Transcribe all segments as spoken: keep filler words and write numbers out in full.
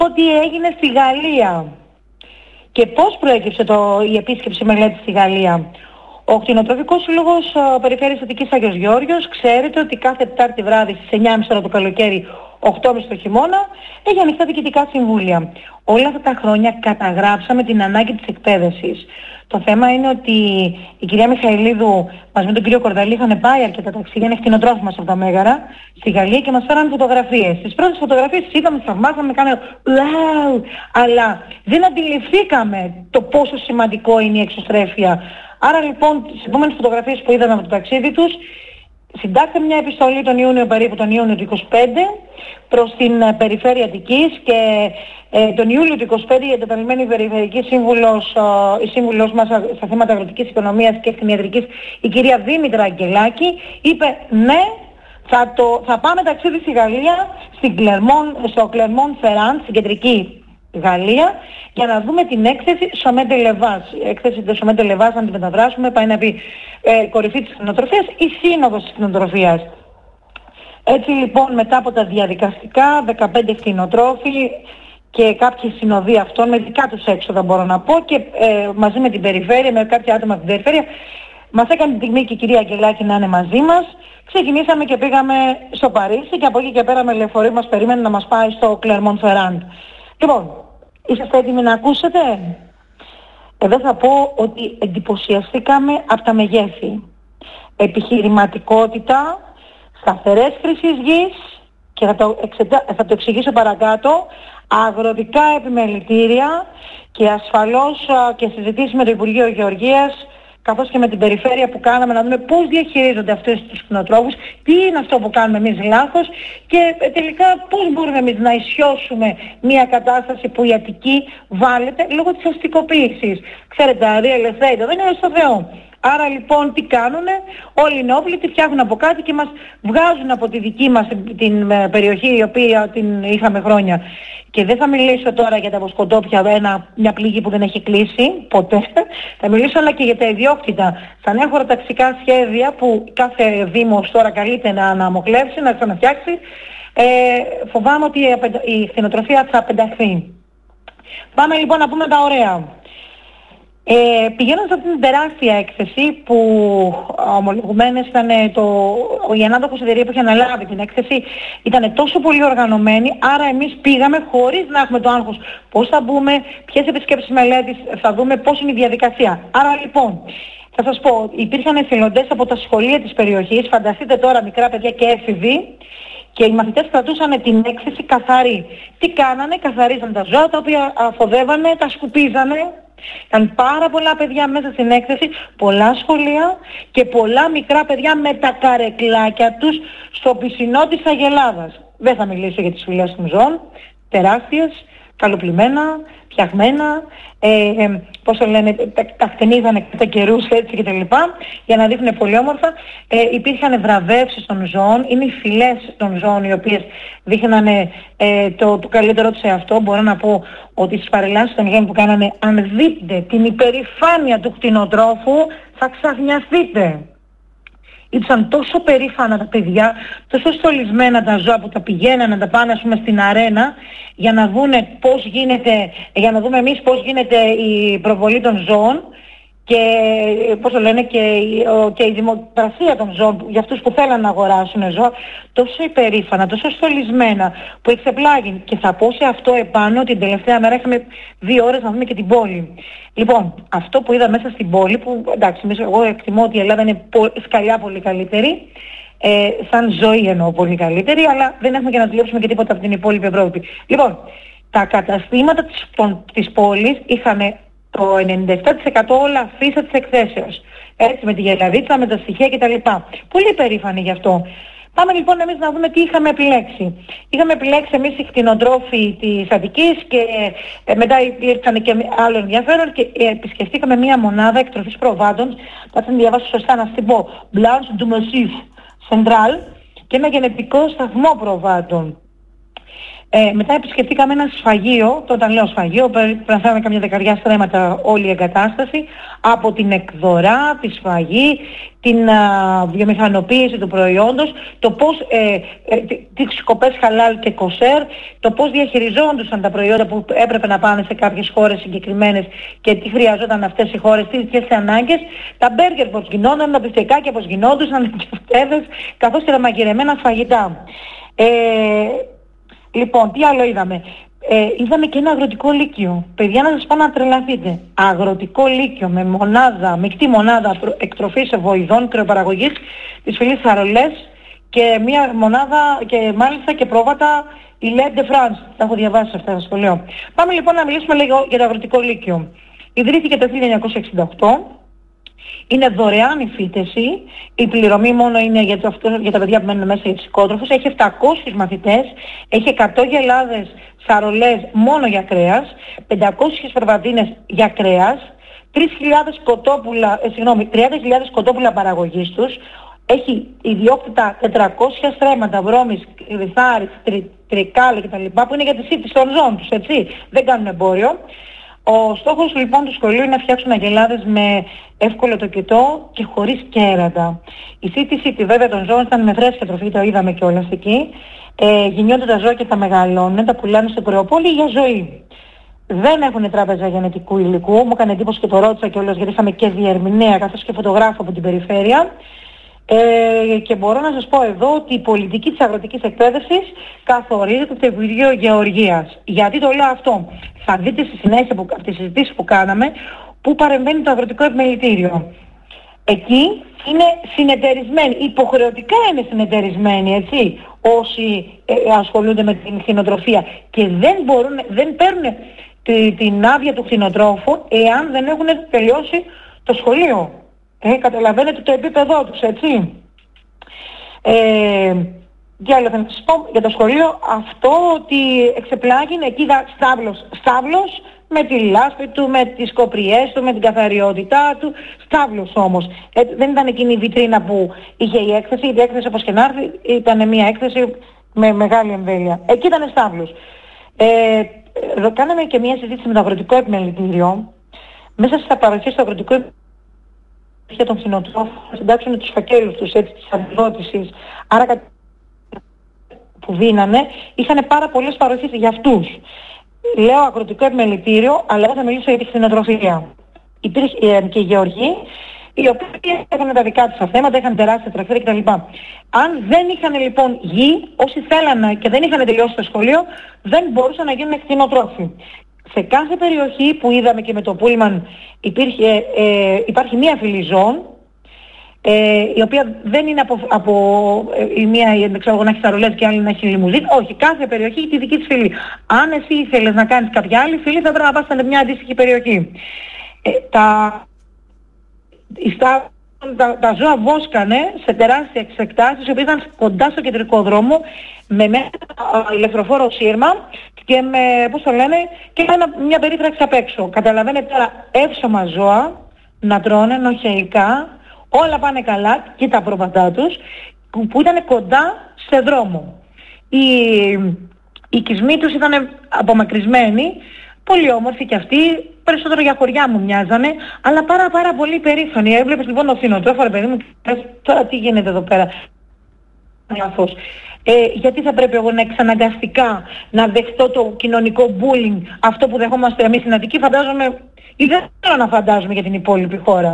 ότι έγινε στη Γαλλία. Και πώς προέκυψε το, η επίσκεψη μελέτη στη Γαλλία? Ο Κτηνοτροφικός Σύλλογος Περιφέρειας Αττικής Άγιος Γεώργιος, ξέρετε ότι κάθε Τετάρτη βράδυ στις εννιά και μισή ώρα το καλοκαίρι, οκτώ και μισή το χειμώνα, έχει ανοιχτά διοικητικά συμβούλια. Όλα αυτά τα χρόνια καταγράψαμε την ανάγκη της εκπαίδευσης. Το θέμα είναι ότι η κυρία Μιχαηλίδου μαζί με τον κύριο Κορδαλή είχαν πάει αρκετά ταξίδια, είναι κτηνοτρόφοι μας από τα Μέγαρα, στη Γαλλία και μας φέραν φωτογραφίες. Τις πρώτες φωτογραφίες τις είδαμε, τις θαυμάσαμε, κάναμε wow, αλλά δεν αντιληφθήκαμε το πόσο σημαντικό είναι η εξωστρέφεια. Άρα λοιπόν τις επόμενες φωτογραφίες που είδαμε από το ταξίδι τους, συντάξαμε μια επιστολή τον Ιούνιο, περίπου τον Ιούνιο του είκοσι πέντε, προς την ε, Περιφέρεια Αττικής και ε, τον Ιούλιο του είκοσι πέντε η εντεταλμένη Περιφερειακή Σύμβουλος, ε, η σύμβουλος μας στα θέματα αγροτικής οικονομίας και κτηνιατρικής, η κυρία Δήμητρα Αγγελάκη, είπε ναι, θα, το, θα πάμε ταξίδι στη Γαλλία, στην Κλερμόν, στο Κλερμόν Φεράν, στην κεντρική Γαλλία, για να δούμε την έκθεση Σομέντε Λεβάς. Η έκθεση του Σομέντε Λεβάς, αν την μεταφράσουμε, πάει να πει ε, κορυφή της κτηνοτροφίας ή σύνοδος της κτηνοτροφίας. Έτσι λοιπόν, μετά από τα διαδικαστικά, δεκαπέντε κτηνοτρόφοι και κάποιοι συνοδοί αυτών, με δικά τους έξοδα μπορώ να πω, και ε, μαζί με την περιφέρεια, με κάποια άτομα στην περιφέρεια, μας έκανε την τιμή και η κυρία Αγγελάκη να είναι μαζί μας. Ξεκινήσαμε και πήγαμε στο Παρίσι και από εκεί και πέρα με λεωφορείο μας περίμενε να μας πάει στο Κλερμόν Φεράν. Λοιπόν, είσαστε έτοιμοι να ακούσετε? Εδώ θα πω ότι εντυπωσιαστήκαμε από τα μεγέθη. Επιχειρηματικότητα, σταθερές χρήσης γης και θα το, εξετά... θα το εξηγήσω παρακάτω, αγροτικά επιμελητήρια και ασφαλώς και συζητήσεις με το Υπουργείο Γεωργίας καθώς και με την περιφέρεια που κάναμε, να δούμε πώς διαχειρίζονται αυτούς τους κτηνοτρόφους, τι είναι αυτό που κάνουμε εμείς λάθος και τελικά πώς μπορούμε εμείς να ισιώσουμε μια κατάσταση που η Αττική βάλετε λόγω της αστικοποίησης. Ξέρετε, real estate δεν είναι στο Θεό. Άρα λοιπόν τι κάνουνε, όλοι είναι όπλοι, τη φτιάχνουν από κάτι και μας βγάζουν από τη δική μας την περιοχή η οποία την είχαμε χρόνια. Και δεν θα μιλήσω τώρα για τα βοσκοτόπια, ένα, μια πληγή που δεν έχει κλείσει ποτέ. Θα μιλήσω αλλά και για τα ιδιόκτητα. Στα νέα χωροταξικά σχέδια που κάθε δήμος τώρα καλείται να αναμοχλεύσει, να ξαναφτιάξει, ε, φοβάμαι ότι η κτηνοτροφία θα απενταχθεί. Πάμε λοιπόν να πούμε τα ωραία. Ε, πηγαίνοντας σε αυτήν την τεράστια έκθεση που ομολογουμένως ήταν το, η ανάδοχος εταιρεία που είχε αναλάβει την έκθεση ήταν τόσο πολύ οργανωμένη, άρα εμείς πήγαμε χωρίς να έχουμε το άγχος πώς θα μπούμε, ποιες επισκέψεις μελέτης θα δούμε, πώς είναι η διαδικασία. Άρα λοιπόν θα σας πω, υπήρχαν εθελοντές από τα σχολεία της περιοχής, φανταστείτε τώρα μικρά παιδιά και έφηβοι, και οι μαθητές κρατούσαν την έκθεση καθαρή. Τι κάνανε? Καθαρίζαν τα ζώα τα οποία αφοδεύανε, τα σκουπίζανε. Ήταν πάρα πολλά παιδιά μέσα στην έκθεση, πολλά σχολεία και πολλά μικρά παιδιά με τα καρεκλάκια τους στο πισινό της Αγελάδας. Δεν θα μιλήσω για τις φυλές των ζώων, τεράστιες, καλοπλημμένα, φτιαγμένα, ε, ε, πώς το λένε, τα, τα χτενίζανε κατά καιρούς έτσι και τα λοιπά, για να δείχνουν πολύ όμορφα. Ε, υπήρχαν βραβεύσεις των ζώων, είναι οι φυλές των ζώων οι οποίες δείχνανε ε, το, το καλύτερο τους εαυτό. Μπορώ να πω ότι στις παρελάσεις των γέννων που κάνανε, αν δείτε την υπερηφάνεια του κτηνοτρόφου, θα ξαφνιαστείτε. Ήταν τόσο περήφανα τα παιδιά, τόσο στολισμένα τα ζώα που τα πηγαίνανε να τα πάνε ας πούμε στην αρένα για να δούνε πώς γίνεται, για να δούμε εμείς πώς γίνεται η προβολή των ζώων και πώς το λένε και, και η δημοκρασία των ζώων για αυτούς που θέλαν να αγοράσουν ζώα, τόσο υπερήφανα, τόσο στολισμένα που εξεπλάγει. Και θα πω σε αυτό επάνω ότι την τελευταία μέρα είχαμε δύο ώρες να δούμε και την πόλη. Λοιπόν, αυτό που είδα μέσα στην πόλη, που εντάξει, εγώ εκτιμώ ότι η Ελλάδα είναι σκαλιά πολύ καλύτερη, ε, σαν ζωή εννοώ πολύ καλύτερη, αλλά δεν έχουμε και να δουλέψουμε και τίποτα από την υπόλοιπη Ευρώπη. Λοιπόν, τα καταστήματα της, της πόλης είχαν το ενενήντα επτά τοις εκατό όλα αφίσα της εκθέσεως. Έτσι, με τη γελαδίτσα, με τα στοιχεία κτλ. Πολύ περήφανοι γι' αυτό. Πάμε λοιπόν εμείς να δούμε τι είχαμε επιλέξει. Είχαμε επιλέξει εμείς οι κτηνοτρόφοι της Αττικής και ε, μετά ήρθαν και άλλο ενδιαφέρον και ε, επισκεφτήκαμε μια μονάδα εκτροφής προβάτων. Θα την διαβάσω σωστά να στην πω. Blanche du Massif Central και ένα γενετικό σταθμό προβάτων. Ε, μετά επισκεφτήκαμε ένα σφαγείο, το όταν λέω σφαγείο, περάσαμε καμιά δεκαριά στρέμματα όλη η εγκατάσταση, από την εκδορά, τη σφαγή, την α, βιομηχανοποίηση του προϊόντος, το πώς, ε, ε, τις σκοπές χαλάλ και κοσέρ, το πώς διαχειριζόντουσαν τα προϊόντα που έπρεπε να πάνε σε κάποιες χώρες συγκεκριμένες και τι χρειαζόταν αυτές οι χώρες, τι ποιες ανάγκες, τα μπέργκερ πώς γινόταν, τα μπιφτεκάκια πώς γινόντουσαν, καθώς και τα μαγειρεμένα φαγητά. Ε, Λοιπόν, τι άλλο είδαμε. Ε, είδαμε και ένα αγροτικό λύκειο. Παιδιά, να σας πω να τρελαθείτε. Αγροτικό λύκειο με μονάδα, μεικτή μονάδα εκτροφής βοηδών κρεοπαραγωγής της φυλής Σαρολές και μια μονάδα και μάλιστα και πρόβατα η Lait de France. Τα έχω διαβάσει αυτά στο σχολείο. Πάμε λοιπόν να μιλήσουμε λίγο για το αγροτικό λύκειο. Ιδρύθηκε το χίλια εννιακόσια εξήντα οκτώ. Είναι δωρεάν η φύτεση, η πληρωμή μόνο είναι για, το αυτό, για τα παιδιά που μένουν μέσα για ψυχότροφους. Έχει επτακόσιους μαθητές, έχει εκατό γελάδες σαρολές μόνο για κρέας, πεντακόσιες περβαδίνες για κρέας, τρεις χιλιάδες κοτόπουλα, ε, συγγνώμη, τριάντα χιλιάδες κοτόπουλα παραγωγής τους, έχει ιδιόκτητα τετρακόσια στρέμματα, βρώμης, κρυθάρι, τρι, τρικάλε κτλ. Που είναι για τη σύντηση των ζώων τους, έτσι, δεν κάνουν εμπόριο. Ο στόχος λοιπόν του σχολείου είναι να φτιάξουν αγελάδες με εύκολο τοκετό και χωρίς κέρατα. Η σύντηση τη βέβαια των ζώων ήταν με φρέσκια τροφή, το είδαμε κιόλας εκεί. Ε, γεννιόνται τα ζώα και τα μεγαλώνουν, τα πουλάνε στο κρεοπόλι για ζωή. Δεν έχουν τράπεζα γενετικού υλικού, μου έκανε εντύπωση και το ρώτησα κιόλας γιατί είχαμε και διερμηνέα καθώς και φωτογράφο από την περιφέρεια. Ε, και μπορώ να σας πω εδώ ότι η πολιτική της αγροτικής εκπαίδευσης καθορίζεται από το Υπουργείο Γεωργίας. Γιατί το λέω αυτό? Θα δείτε στη συνέχεια που, από τις συζητήσεις που κάναμε που παρεμβαίνει το αγροτικό επιμελητήριο. Εκεί είναι συνεταιρισμένοι, υποχρεωτικά είναι συνεταιρισμένοι, έτσι, όσοι ε, ασχολούνται με την κτηνοτροφία και δεν, μπορούν, δεν παίρνουν τη, την άδεια του κτηνοτρόφου εάν δεν έχουν τελειώσει το σχολείο. Ε, καταλαβαίνετε το επίπεδό τους, έτσι. Ε, τι άλλο θα σας πω για το σχολείο? Αυτό ότι εξεπλάγει, εκεί είδα στάβλος, στάβλος με τη λάσπη του, με τις κοπριές του, με την καθαριότητά του. Στάβλος όμως. Ε, δεν ήταν εκείνη η βιτρίνα που είχε η έκθεση. Η έκθεση όπως και να έρθει ήταν μια έκθεση με μεγάλη εμβέλεια. Εκεί ήταν στάβλος. Ε, ε, κάναμε και μια συζήτηση με το αγροτικό επιμελητήριο. Μέσα στα παροχές του αγροτικού επιμελητήριο για τον κτηνοτρόφο να συντάξουν τους φακέλους τους, έτσι, της αντιδότησης. Άρα που δίνανε, είχαν πάρα πολλές παροχές για αυτούς. Λέω αγροτικό επιμελητήριο, αλλά εγώ θα μιλήσω για τη κτηνοτροφία. Υπήρχε και οι γεωργοί, οι οποίοι έκαναν τα δικά τους τα θέματα, είχαν τεράστια τρακτήρια κτλ. Αν δεν είχαν λοιπόν γη, όσοι θέλανε και δεν είχαν τελειώσει το σχολείο, δεν μπορούσαν να γίνουν κτηνοτρόφοι. Σε κάθε περιοχή που είδαμε και με το Πούλμαν υπήρχε, ε, υπάρχει μία φυλή ζώων, ε, η οποία δεν είναι από, από ε, η μία δεν ξέρω, να έχει σαρολές και άλλη να έχει λιμουζίν. Όχι, κάθε περιοχή έχει τη δική της φυλή. Αν εσύ ήθελες να κάνεις κάποια άλλη φυλή θα πρέπει να πας σε μια αντίστοιχη περιοχή. Ε, τα, στα, τα, τα ζώα βόσκανε σε τεράστιες εκτάσεις, οι οποίες ήταν κοντά στο κεντρικό δρόμο, με ένα ηλεκτροφόρο σύρμα και με, πώς το λένε, και ένα, μια περίφραξη απ' έξω. Καταλαβαίνετε τώρα, εύσωμα ζώα να τρώνε, νοχεϊκά, όλα πάνε καλά και τα πρόβατά τους, που, που ήταν κοντά σε δρόμο. Οι, οι οικισμοί τους ήταν απομακρυσμένοι, πολύ όμορφοι κι αυτοί, περισσότερο για χωριά μου μοιάζανε, αλλά πάρα πάρα πολύ περήφανοι. Έβλεπες λοιπόν το κτηνοτρόφο, ρε παιδί μου, τώρα τι γίνεται εδώ πέρα. Λάθος. Ε, γιατί θα πρέπει εγώ να εξαναγκαστικά να δεχτώ το κοινωνικό bullying, αυτό που δεχόμαστε εμείς στην Αττική, φαντάζομαι, ή δεν θέλω να φαντάζομαι για την υπόλοιπη χώρα.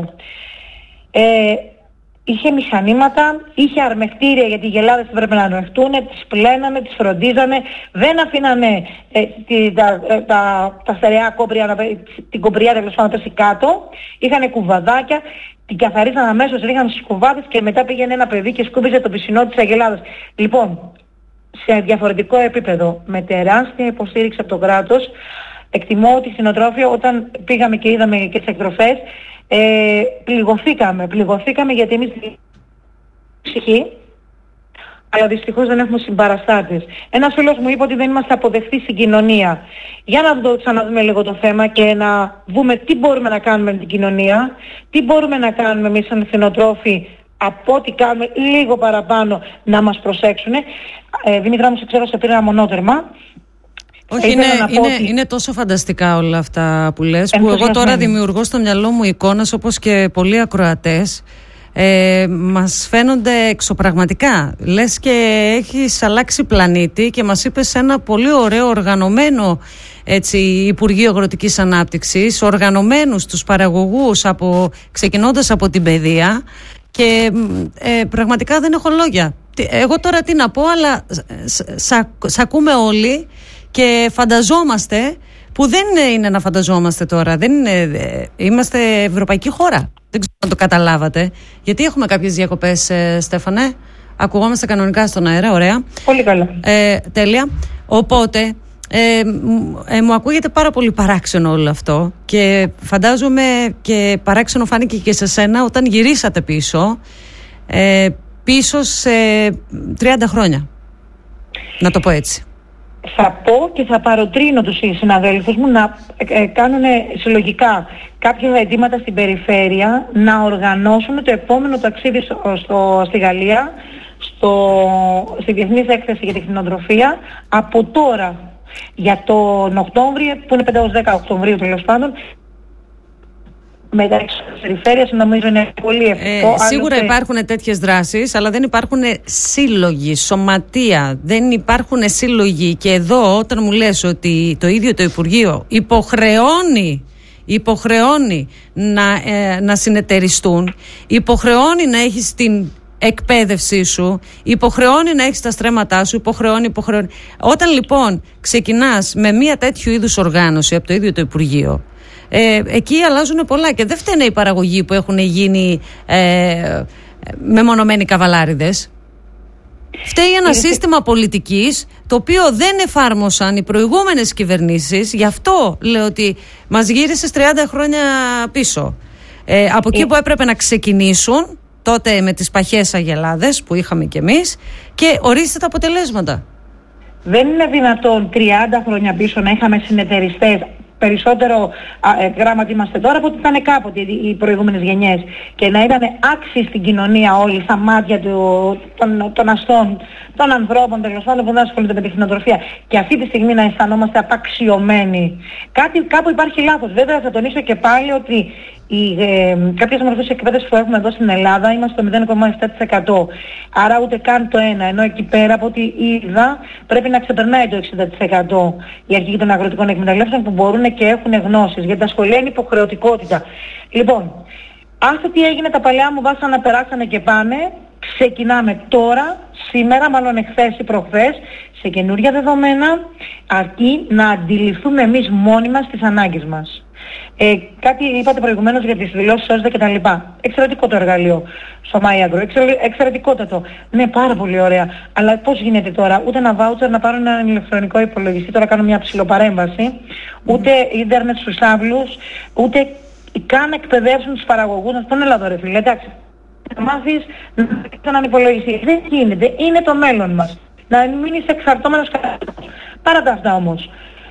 Ε, είχε μηχανήματα, είχε αρμεκτήρια, γιατί οι γελάδες πρέπει να αρμεχτούν, τις πλένανε, τις φροντίζανε, δεν αφήνανε ε, τη, τα, ε, τα, τα στερεά κόπρια, να, την κοπριά τέλος πάντων να πέσει κάτω, είχανε κουβαδάκια, την καθαρίζαν αμέσως, ρίχναν στις κουβάδες και μετά πήγαινε ένα παιδί και σκούπιζε το πισινό της αγελάδας. Λοιπόν, σε διαφορετικό επίπεδο, με τεράστια υποστήριξη από το κράτος, εκτιμώ ότι στην κτηνοτρόφια όταν πήγαμε και είδαμε και τις εκτροφές, ε, πληγωθήκαμε, πληγωθήκαμε γιατί εμείς ψυχή, αλλά δυστυχώς δεν έχουμε συμπαραστάτες. Ένας φίλος μου είπε ότι δεν είμαστε αποδεκτοί στην κοινωνία. Για να το ξαναδούμε λίγο το θέμα και να δούμε τι μπορούμε να κάνουμε με την κοινωνία, τι μπορούμε να κάνουμε εμείς σαν κτηνοτρόφοι από ό,τι κάνουμε λίγο παραπάνω να μας προσέξουν. Ε, Δήμητρα μου, σε ξέρω, σε πήρα ένα μονότερμα. Όχι, είναι, είναι, ότι... είναι τόσο φανταστικά όλα αυτά που λες, που εγώ τώρα δημιουργώ στο μυαλό μου εικόνες, όπως και πολλοί ακροατές, ε, μας φαίνονται εξωπραγματικά. Λες και έχεις αλλάξει πλανήτη και μας είπες ένα πολύ ωραίο οργανωμένο, έτσι, Υπουργείο Αγροτικής Ανάπτυξης, οργανωμένους τους παραγωγούς, από, ξεκινώντας από την παιδεία, και ε, πραγματικά δεν έχω λόγια. Εγώ τώρα τι να πω, αλλά σ' ακούμε όλοι και φανταζόμαστε, που δεν είναι να φανταζόμαστε τώρα. Δεν είναι, είμαστε ευρωπαϊκή χώρα. Δεν ξέρω αν το καταλάβατε. Γιατί έχουμε κάποιες διακοπές, ε, Στέφανε. Ακουγόμαστε κανονικά στον αέρα, ωραία. Πολύ καλά. Ε, τέλεια. Οπότε, ε, ε, μου ακούγεται πάρα πολύ παράξενο όλο αυτό, και φαντάζομαι και παράξενο φάνηκε και σε σένα όταν γυρίσατε πίσω, ε, πίσω σε τριάντα χρόνια. Να το πω έτσι. Θα πω και θα παροτρύνω τους συναδέλφους μου να ε, κάνουν συλλογικά κάποια αιτήματα στην περιφέρεια, να οργανώσουν το επόμενο ταξίδι στο, στο, στη Γαλλία, στο, στη Διεθνής Έκθεση για τη Κτηνοτροφία, από τώρα για τον Οκτώβριο, που είναι πέντε έως δέκα Οκτωβρίου τέλος πάντων. Μεταξύ της περιφέρειας νομίζω είναι πολύ εφικτό. Ε, σίγουρα άλλωστε... υπάρχουν τέτοιες δράσεις, αλλά δεν υπάρχουν σύλλογοι, σωματεία, δεν υπάρχουν σύλλογοι. Και εδώ όταν μου λες ότι το ίδιο το Υπουργείο υποχρεώνει, υποχρεώνει να, ε, να συνεταιριστούν, υποχρεώνει να έχεις την εκπαίδευσή σου, υποχρεώνει να έχεις τα στρέμματά σου, υποχρεώνει, υποχρεώνει. Όταν λοιπόν ξεκινάς με μια τέτοιου είδους οργάνωση από το ίδιο το Υπουργείο, Ε, εκεί αλλάζουν πολλά, και δεν φταίνε οι παραγωγοί που έχουν γίνει ε, μεμονωμένοι καβαλάριδες. Φταίει ένα Είναι... σύστημα πολιτικής, το οποίο δεν εφάρμοσαν οι προηγούμενες κυβερνήσεις. Γι' αυτό λέω ότι μας γύρισες τριάντα χρόνια πίσω, ε, από εκεί που έπρεπε να ξεκινήσουν τότε με τις παχές αγελάδες που είχαμε κι εμείς, και ορίστε τα αποτελέσματα. Δεν είναι δυνατόν τριάντα χρόνια πίσω να είχαμε συνεταιριστές περισσότερο ε, γράμματι είμαστε τώρα από ό,τι ήταν κάποτε οι προηγούμενες γενιές, και να ήταν άξιοι στην κοινωνία όλοι στα μάτια του, των, των αστών, των ανθρώπων τέλος πάντων που δεν ασχολούνται με τη κτηνοτροφία, και αυτή τη στιγμή να αισθανόμαστε απαξιωμένοι. Κάτι, κάπου υπάρχει λάθος. Βέβαια θα τονίσω και πάλι ότι οι, ε, κάποιες μορφές εκπαίδευσης που έχουμε εδώ στην Ελλάδα είμαστε στο μηδέν κόμμα επτά τοις εκατό. Άρα ούτε καν το ένα. Ενώ εκεί πέρα από ό,τι είδα πρέπει να ξεπερνάει το εξήντα τοις εκατό η αρχή των αγροτικών εκμεταλλεύσεων που μπορούν και έχουν γνώσεις. Γιατί τα σχολεία είναι υποχρεωτικότητα. Λοιπόν, άσε τι έγινε, τα παλιά μου βάσανα, περάσανε και πάνε. Ξεκινάμε τώρα, σήμερα, μάλλον εχθές ή προχθές, σε καινούργια δεδομένα, αρκεί να αντιληφθούμε εμείς μόνοι μας τις ανάγκες μας. Ε, κάτι είπατε προηγουμένως για τις δηλώσεις ΩΣΔΕ και τα λοιπά. Εξαιρετικό το εργαλείο στο MyAgro, εξαιρε, εξαιρετικότατο. Ναι, πάρα πολύ ωραία. Αλλά πώς γίνεται τώρα, ούτε ένα βάουτσερ να πάρουν έναν ηλεκτρονικό υπολογιστή, τώρα κάνω μια ψιλοπαρέμβαση, ούτε ίντερνετ στους άβλους, ούτε καν εκπαιδεύσουν τους παραγωγούς. Να σου πούνε, έλα ρε φίλε, εντάξει, να μάθεις να έναν υπολογιστή. Δεν γίνεται, είναι το μέλλον μας. Να μην είσαι εξαρτώμενος κανένας. Παρά τα αυτά όμως.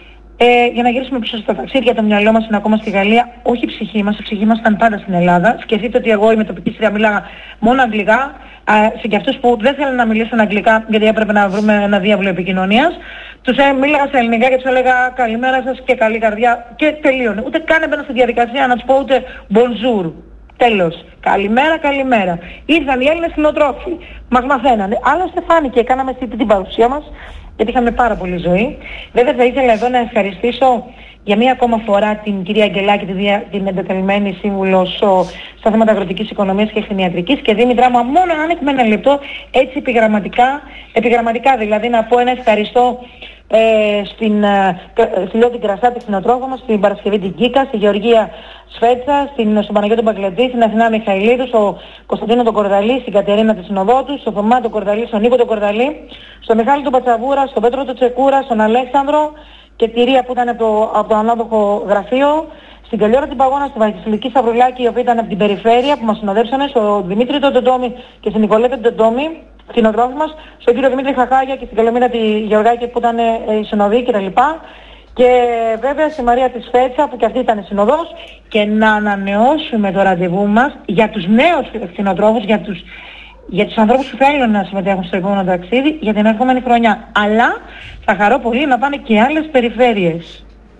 Ε, για να γυρίσουμε πίσω στα ταξίδια, το μυαλό μας είναι ακόμα στη Γαλλία, όχι η ψυχή μας, η ψυχή μας ήταν πάντα στην Ελλάδα. Σκεφτείτε ότι εγώ είμαι τοπική σειρά, μίλαγα μόνο αγγλικά, σε και αυτούς που δεν θέλουν να μιλήσουν αγγλικά γιατί έπρεπε να βρούμε ένα διάβλο επικοινωνίας. Τους ε, μίλαγα σε ελληνικά και τους έλεγα καλημέρα σας και καλή καρδιά, και τελείωνε. Ούτε καν έμπαινα στη διαδικασία να τους πω ούτε bonjour. Τέλος. Καλημέρα, καλημέρα. Ήρθαν οι Έλληνες κτηνοτρόφοι, μας μαθαίνανε. Άλλωστε φάνηκε, κάναμε αυτή την παρουσία μας, γιατί είχαμε πάρα πολύ ζωή. Βέβαια θα ήθελα εδώ να ευχαριστήσω για μία ακόμα φορά την κυρία Αγγελάκη, την εντεταλμένη σύμβουλο στα θέματα αγροτικής οικονομίας και κτηνιατρικής, και Δήμητρά μου, μόνο αν έχουμε ένα λεπτό, έτσι επιγραμματικά, επιγραμματικά δηλαδή να πω ένα ευχαριστώ ε, στην Φιλιώτη Κρασά, τη κτηνοτρόφο μας, στην Παρασκευή την Κίκα, στη Γεωργία Σφέτσα, στην, στον Παναγιώτο Μπαγκλετζή, στην Αθηνά Μιχαηλίδου, στο Κωνσταντίνο τον Κορδαλή, στην Κατερίνα τη Συνοδότου, στο Θωμά τον Κορδαλή, στον Νίκο τον Κορδαλή, στον Μιχάλη τον Πατσαβούρα, στον Πέτρο τον Τσεκούρα, στον Αλέξανδρο και τη Ρία που ήταν από το, από το ανάδοχο γραφείο, στην Καλλιόρα την Παγώνα, στη Βασιλική Σταυρουλάκη, η οποία ήταν από την περιφέρεια που μας συνοδεύσανε, στον Δημήτρη τον Τοντόμη και στην Νικολέτα τον Τοντόμη, κτηνοτρόφη μας, στον κύριο Δημήτρη Χαχάγια και στην Καλομήρα τη Γεωργάκη που ήταν η συνοδοί κτλ. Και βέβαια στη Μαρία της Φέτσα που και αυτή ήταν συνοδός, και να ανανεώσουμε το ραντεβού μας για τους νέους κτηνοτρόφους, για τους για τους ανθρώπους που θέλουν να συμμετέχουν στο επόμενο ταξίδι για την ερχόμενη χρονιά. Αλλά θα χαρώ πολύ να πάνε και άλλες περιφέρειες.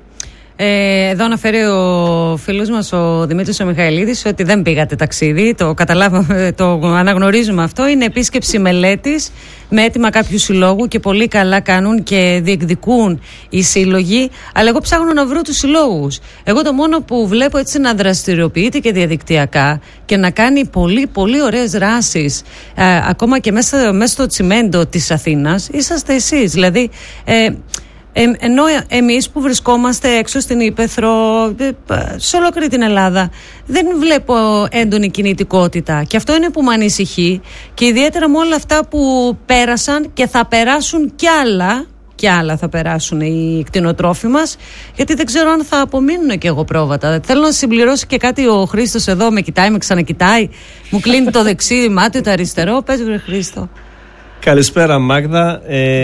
Ε, εδώ αναφέρει ο φίλος μας ο Δημήτρης ο Μιχαηλίδης ότι δεν πήγατε ταξίδι, το καταλάβαμε, το αναγνωρίζουμε αυτό. Είναι επίσκεψη μελέτης με έτοιμα κάποιου συλλόγου και πολύ καλά κάνουν και διεκδικούν οι σύλλογοι, αλλά εγώ ψάχνω να βρω τους συλλόγους. Εγώ το μόνο που βλέπω έτσι να δραστηριοποιείται και διαδικτυακά και να κάνει πολύ πολύ ωραίες δράσεις, ε, ακόμα και μέσα, μέσα στο τσιμέντο της Αθήνας, είσαστε εσείς. Δηλαδή ε, Ε, ενώ εμείς που βρισκόμαστε έξω στην Ύπαιθρο, σε ολόκληρη την Ελλάδα, δεν βλέπω έντονη κινητικότητα. Και αυτό είναι που με ανησυχεί. Και ιδιαίτερα με όλα αυτά που πέρασαν και θα περάσουν κι άλλα, κι άλλα θα περάσουν οι κτηνοτρόφοι μας, γιατί δεν ξέρω αν θα απομείνουν και εγώ πρόβατα. Θέλω να συμπληρώσει και κάτι ο Χρήστος εδώ, με κοιτάει, με ξανακοιτάει, μου κλείνει το δεξί μάτι, το αριστερό. Πες βρε Χρήστο. Καλησπέρα Μάγδα.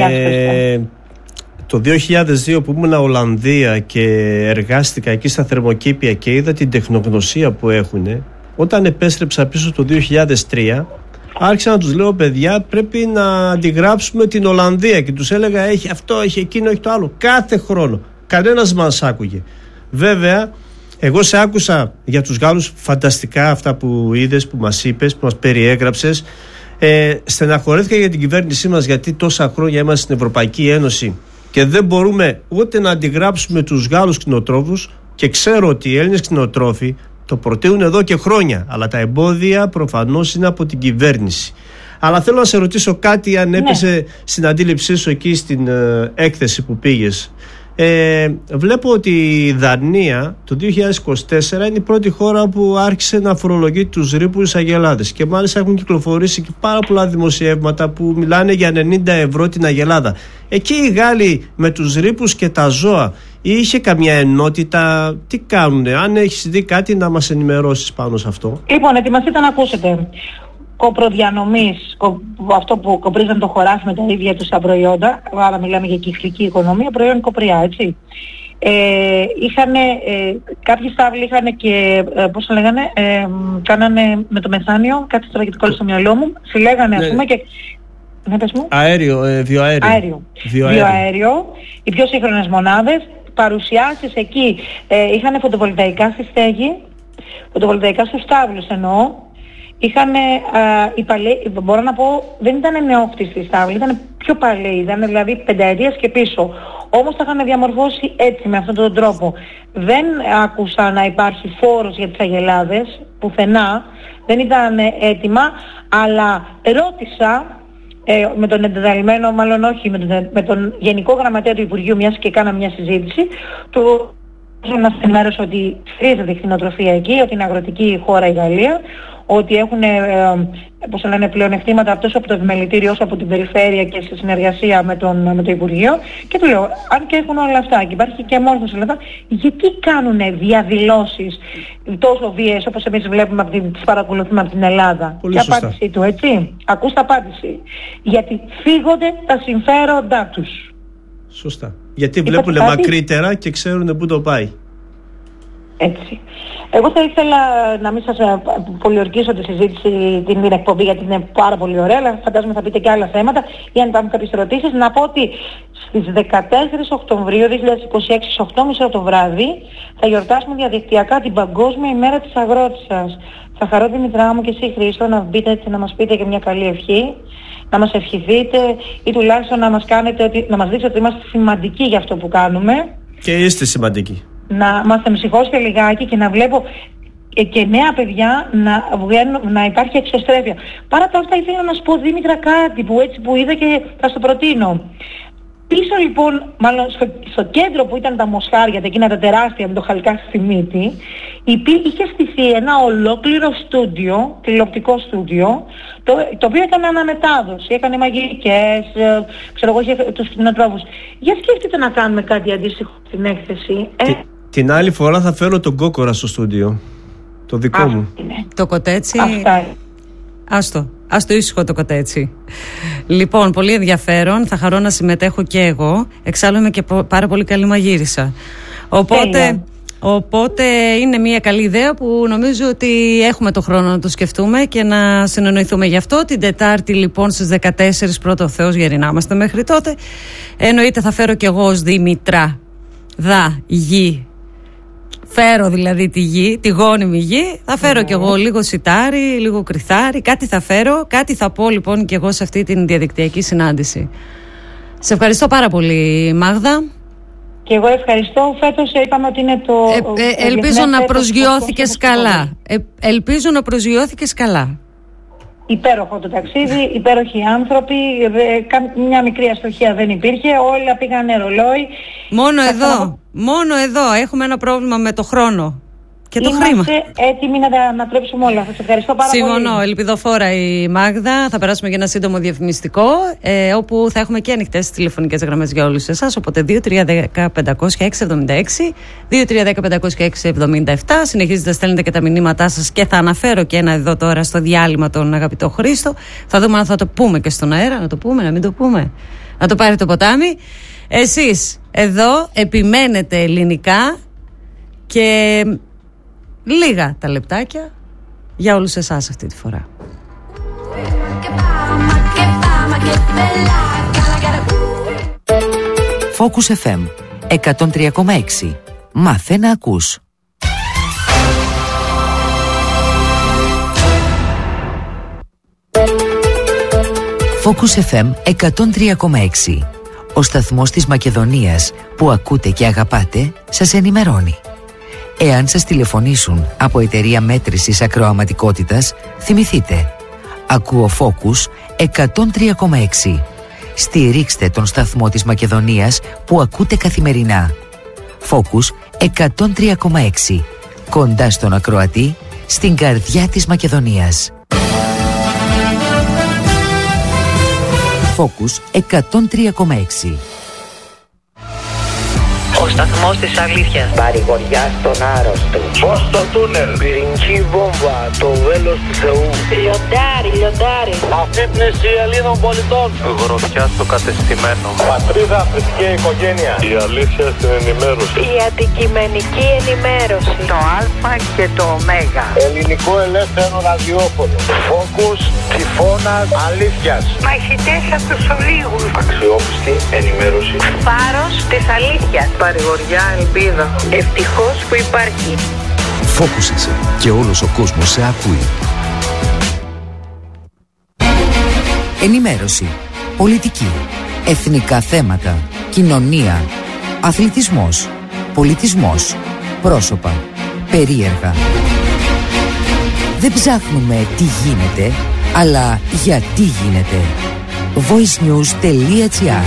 Ε, Το δύο χιλιάδες δύο που ήμουν Ολλανδία και εργάστηκα εκεί στα θερμοκήπια και είδα την τεχνογνωσία που έχουν, όταν επέστρεψα πίσω το δύο χιλιάδες τρία άρχισα να τους λέω, παιδιά, πρέπει να αντιγράψουμε την Ολλανδία, και τους έλεγα έχει αυτό, έχει εκείνο, έχει το άλλο, κάθε χρόνο. Κανένας μας άκουγε. Βέβαια, εγώ σε άκουσα για τους Γάλλους φανταστικά αυτά που είδες, που μας είπες, που μας περιέγραψες. ε, Στεναχωρέθηκα για την κυβέρνησή μας, γιατί τόσα χρόνια είμαστε στην Ευρωπαϊκή Ένωση και δεν μπορούμε ούτε να αντιγράψουμε τους Γάλλους κτηνοτρόφους, και ξέρω ότι οι Έλληνες κτηνοτρόφοι το προτείνουν εδώ και χρόνια, αλλά τα εμπόδια προφανώς είναι από την κυβέρνηση. Αλλά θέλω να σε ρωτήσω κάτι, αν έπεσε ναι. στην αντίληψή σου εκεί στην ε, έκθεση που πήγες. Ε, βλέπω ότι η Δανία το δύο χιλιάδες είκοσι τέσσερα είναι η πρώτη χώρα που άρχισε να φορολογεί τους ρήπους αγελάδες, και μάλιστα έχουν κυκλοφορήσει και πάρα πολλά δημοσιεύματα που μιλάνε για ενενήντα ευρώ την αγελάδα. Εκεί οι Γάλλοι με τους ρήπους και τα ζώα, είχε καμιά ενότητα, τι κάνουνε? Αν έχεις δει κάτι να μας ενημερώσεις πάνω σε αυτό. Λοιπόν, ετοιμαστείτε να ακούσετε. Κοπροδιανομής, αυτό που κοπρίζαν το χωράφι με τα ίδια τους τα προϊόντα, άρα μιλάμε για κυκλική οικονομία, προϊόν κοπριά, έτσι. Ε, είχανε, ε, κάποιοι στάβλοι είχαν και, ε, πώς το λέγανε, ε, κάνανε με το μεθάνιο, κάτι στραγγιτικό στο μυαλό μου, συλλέγανε ας πούμε και... Ναι, πες μου. Αέριο, ε, βιοαέριο. Αέριο. Βιοαέριο. Βιοαέριο. Οι πιο σύγχρονες μονάδες, παρουσιάσεις εκεί, ε, είχαν φωτοβολταϊκά στη στέγη, φωτοβολταϊκά στους στάβλους εννοώ. Είχαν, οι παλαιοί, μπορώ να πω, δεν ήταν νεόκτιστοι στάβλοι, ήταν πιο παλαιοί, ήταν δηλαδή πενταετίας και πίσω. Όμως τα είχαν διαμορφώσει έτσι, με αυτόν τον τρόπο. Δεν άκουσα να υπάρχει φόρος για τις αγελάδες, πουθενά, δεν ήταν έτοιμα, αλλά ρώτησα ε, με τον εντεταλμένο, μάλλον όχι, με τον, με τον Γενικό Γραμματέα του Υπουργείου, μιας και κάναμε μια συζήτηση, του μας ενημέρωσε ότι χρειάζεται η κτηνοτροφία εκεί, ότι είναι αγροτική χώρα η Γαλλία, ότι έχουν ε, πώς λένε, πλεονεκτήματα τόσο από το επιμελητήριο όσο από την περιφέρεια και σε συνεργασία με, τον, με το Υπουργείο. Και του λέω, αν και έχουν όλα αυτά και υπάρχει και μόρφωση όλα αυτά, γιατί κάνουν διαδηλώσεις τόσο βίαιες όπως εμείς βλέπουμε, τις παρακολουθούμε από την Ελλάδα? Πολύ και σωστά. απάντησή του, έτσι. Ακούστε απάντηση. Γιατί φύγονται τα συμφέροντά τους. Σωστά. Γιατί βλέπουν μακρύτερα και ξέρουν πού το πάει. Έτσι. Εγώ θα ήθελα να μην σας πολιορκήσω τη συζήτηση, την, την εκπομπή, γιατί είναι πάρα πολύ ωραία, αλλά φαντάζομαι θα πείτε και άλλα θέματα, ή αν υπάρχουν κάποιες ερωτήσεις. Να πω ότι στις δεκατέσσερις Οκτωβρίου δύο χιλιάδες είκοσι έξι, στις οκτώ και μισή το βράδυ, θα γιορτάσουμε διαδικτυακά την Παγκόσμια ημέρα της αγρότησας. Θα χαρώ τη μητρά μου και εσύ, Χρήστο, να μπείτε έτσι, να μας πείτε και μια καλή ευχή, να μας ευχηθείτε ή τουλάχιστον να μας, κάνετε, να μας δείξετε ότι είμαστε σημαντικοί για αυτό που κάνουμε. Και είστε σημαντικοί. Να μας εμψυχώσετε λιγάκι και να βλέπω και νέα παιδιά να, βγαίνουν, να υπάρχει εξωστρέφεια. Παρά τα αυτά ήθελα να σου πω, Δήμητρα, κάτι που έτσι που είδα και θα στο προτείνω. Πίσω λοιπόν, μάλλον στο, στο κέντρο που ήταν τα μοσχάρια, τα εκείνα τα τεράστια με το χαλκά στη μύτη, είχε στηθεί ένα ολόκληρο στούντιο, τηλεοπτικό στούντιο, το, το οποίο έκανε αναμετάδοση, έκανε μαγειρικές, ε, ξέρω εγώ, είχε τους κτηνοτρόφους. Για σκέφτεται να κάνουμε κάτι αντίστοιχο στην έκθεση. Ε? Τι, την άλλη φορά θα φέρω τον Κόκορα στο στούντιο, το δικό Αυτή μου. Είναι. Το κοτέτσι. Αυτά. Άστο, άστο ήσυχο το κοτέτσι. Λοιπόν, πολύ ενδιαφέρον. Θα χαρώ να συμμετέχω και εγώ. Εξάλλου είμαι και πάρα πολύ καλή μαγείρισα. Οπότε, Οπότε είναι μια καλή ιδέα που νομίζω ότι έχουμε το χρόνο να το σκεφτούμε και να συνεννοηθούμε γι' αυτό. Την Τετάρτη λοιπόν στις δεκατέσσερις πρώτο Θεός γιατί να είμαστε μέχρι τότε. Εννοείται θα φέρω κι εγώ ως Δήμητρα δα γη. Φέρω δηλαδή τη γη, τη γόνιμη γη. Θα φέρω mm. κι εγώ λίγο σιτάρι, λίγο κρυθάρι. Κάτι θα φέρω, κάτι θα πω λοιπόν κι εγώ σε αυτή την διαδικτυακή συνάντηση. Σε ευχαριστώ πάρα πολύ, Μάγδα. Και εγώ ευχαριστώ. Φέτος είπαμε ότι είναι το... Ε, ε, ελπίζω να προσγειώθηκες καλά. Ε, ελπίζω να προσγειώθηκες καλά. Υπέροχο το ταξίδι, υπέροχοι άνθρωποι, μια μικρή αστοχία δεν υπήρχε, όλα πήγανε ρολόι. Μόνο εδώ, θα... μόνο εδώ έχουμε ένα πρόβλημα με το χρόνο και το Είμαστε χρήμα. Είμαστε έτοιμοι να τα ανατρέψουμε όλα. Σας ευχαριστώ πάρα Συμφωνώ, πολύ. Συμφωνώ, ελπιδοφόρα η Μάγδα. Θα περάσουμε για ένα σύντομο διαφημιστικό, ε, όπου θα έχουμε και ανοιχτές τηλεφωνικές γραμμές για όλους εσάς. Οπότε δύο τρία ένα μηδέν πέντε μηδέν έξι εβδομήντα έξι, δύο τρία ένα μηδέν πέντε έξι εβδομήντα επτά. Συνεχίζετε να στέλνετε και τα μηνύματά σας και θα αναφέρω και ένα εδώ τώρα στο διάλειμμα τον αγαπητό Χρήστο. Θα δούμε αν θα το πούμε και στον αέρα, να το πούμε, να μην το πούμε. Να το πάρει το ποτάμι. Εσείς εδώ επιμένετε ελληνικά και λίγα τα λεπτάκια για όλους εσάς αυτή τη φορά. Focus εφ εμ εκατόν τρία κόμμα έξι. Μάθε να ακούς. Focus εφ εμ εκατόν τρία κόμμα έξι. Ο σταθμός της Μακεδονίας που ακούτε και αγαπάτε σας ενημερώνει. Εάν σας τηλεφωνήσουν από εταιρεία μέτρησης ακροαματικότητας, θυμηθείτε. Ακούω Focus εκατόν τρία κόμμα έξι. Στηρίξτε τον σταθμό της Μακεδονίας που ακούτε καθημερινά. Focus εκατόν τρία κόμμα έξι. Κοντά στον ακροατή, στην καρδιά της Μακεδονίας. Focus εκατόν τρία κόμμα έξι. Ο σταθμός της αλήθειας. Παρηγοριά στον άρρωστο. Φως στο τούνελ. Πυρηνική βόμβα. Το βέλος του Θεού. Λιοντάρι, λιοντάρι. Αφύπνιση Ελλήνων πολιτών. Γροθιά στο κατεστημένο. Πατρίδα, θρησκεία, οικογένεια. Η αλήθεια στην ενημέρωση. Η αντικειμενική ενημέρωση. Το Α και το Ω. Ελληνικό ελεύθερο ραδιόφωνο. Focus, τυφώνας αλήθειας. Μαχητές από τους ολίγους. Αξιόπιστη ενημέρωση. Φάρος της αλήθειας. Παρηγοριά, ελπίδα. Ευτυχώς που υπάρχει. Focus είσαι και όλος ο κόσμος σε ακούει. Ενημέρωση, πολιτική, εθνικά θέματα, κοινωνία, αθλητισμός, πολιτισμός, πρόσωπα, περίεργα. Δεν ψάχνουμε τι γίνεται, αλλά γιατί γίνεται. voicenews.gr.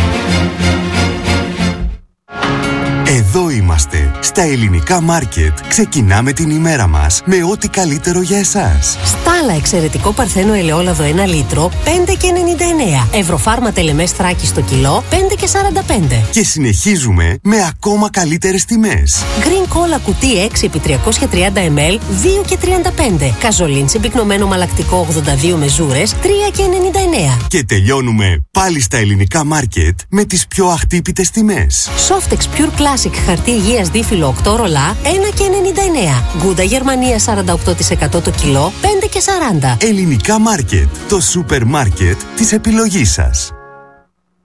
Εδώ είμαστε, στα ελληνικά μάρκετ. Ξεκινάμε την ημέρα μας με ό,τι καλύτερο για εσάς. Στάλα εξαιρετικό παρθένο ελαιόλαδο ένα λίτρο, πέντε και ενενήντα εννέα. Ευρωφάρμα τελεμές Θράκη στο κιλό, πέντε και σαράντα πέντε. Και συνεχίζουμε με ακόμα καλύτερες τιμές. Green Cola κουτί έξι επί τριακόσια τριάντα μιλιλίτρα, δύο και τριάντα πέντε. Καζολίν συμπυκνωμένο μαλακτικό ογδόντα δύο μεζούρες, τρία και ενενήντα εννέα. Και τελειώνουμε πάλι στα ελληνικά μάρκετ με τις πιο αχτύπητες τιμές. Softex Pure Classic χαρτί υγείας δίφυλλο οκτώ ρολά, ένα και ενενήντα εννέα. Γκούντα Γερμανία σαράντα οκτώ τοις εκατό το κιλό, πέντε και σαράντα. Ελληνικά μάρκετ, το σούπερ μάρκετ της επιλογής σας.